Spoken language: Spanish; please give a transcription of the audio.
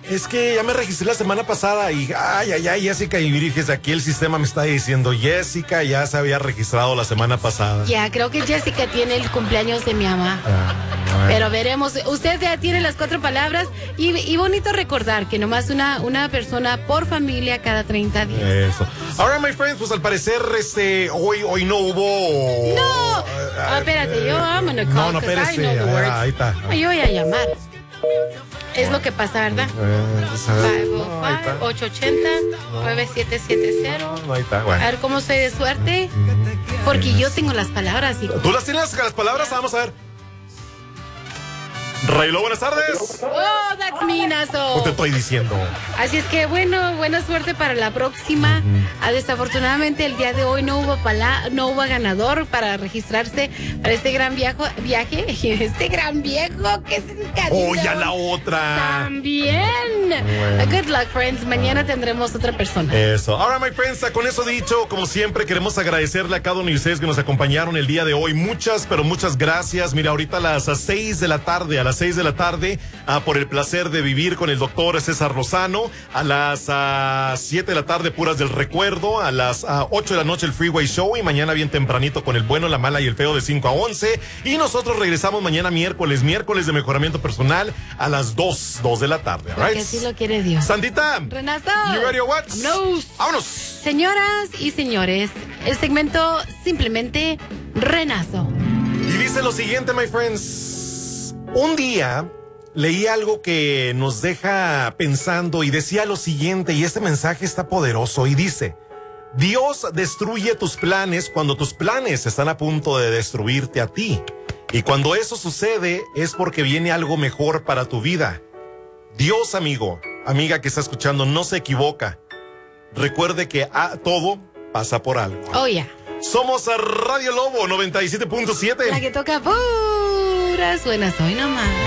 es que ya me registré la semana pasada y, Jessica, y dije, aquí el sistema me está diciendo, Jessica ya se había registrado la semana pasada. Ya, creo que Jessica tiene el cumpleaños de mi mamá. Pero veremos. Usted ya tiene las 4 palabras y bonito recordar que nomás una persona por familia cada 30 días. Eso. Ahora, my friends, pues al parecer hoy no hubo... No. Espérate, I'm gonna call. No, espérese. Ahí está. Yo voy a llamar. Es lo que pasa, ¿verdad? 505-880-9770. Ahí está, bueno. A ver cómo estoy de suerte. Porque yo tengo las palabras. ¿Tú las tienes las palabras? Vamos a ver. Raylo, buenas tardes. Oh, that's me, Nazo. ¿Qué te estoy diciendo? Así es que, bueno, buena suerte para la próxima. Desafortunadamente, el día de hoy no hubo ganador para registrarse para este gran viaje. Este gran viejo que es ¡Oh, ya la otra! También. Bueno. Good luck, friends. Mañana tendremos otra persona. Eso. Ahora, my friends, con eso dicho, como siempre, queremos agradecerle a cada uno de ustedes que nos acompañaron el día de hoy. Muchas, pero muchas gracias. Mira, ahorita a las 6 de la tarde, por el placer de vivir con el doctor César Lozano. A las 7 de la tarde, puras del recuerdo. A las 8 de la noche, el Freeway Show. Y mañana bien tempranito con el bueno, la mala y el feo de 5 a 11. Y nosotros regresamos mañana miércoles de mejoramiento personal a las 2 de la tarde. Porque así lo quiere Dios. Santita. Renato. You ready or what? Vámonos. Señoras y señores, el segmento simplemente Renazo. Y dice lo siguiente, my friends. Un día leí algo que nos deja pensando y decía lo siguiente, y este mensaje está poderoso y dice: Dios destruye tus planes cuando tus planes están a punto de destruirte a ti. Y cuando eso sucede es porque viene algo mejor para tu vida. Dios, amigo, amiga que está escuchando, no se equivoca. Recuerde que todo pasa por algo. Oh, yeah. Somos a Radio Lobo 97.7. La que toca puras buenas hoy nomás.